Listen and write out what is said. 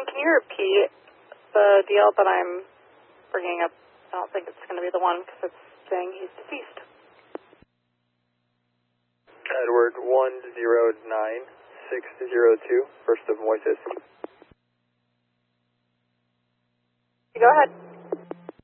can you repeat the deal that I'm bringing up? I don't think it's going to be the one because it's saying he's deceased. Edward 109602, first of Moises. Go ahead.